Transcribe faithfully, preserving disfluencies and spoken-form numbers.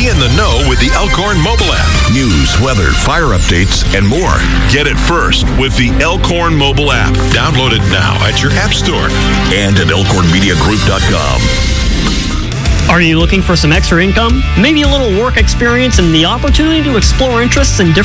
Stay in the know with the Elkhorn mobile app. News, weather, fire updates, and more. Get it first with the Elkhorn mobile app. Download it now at your app store and at elkhorn media group dot com. Are you looking for some extra income? Maybe a little work experience and the opportunity to explore interests in different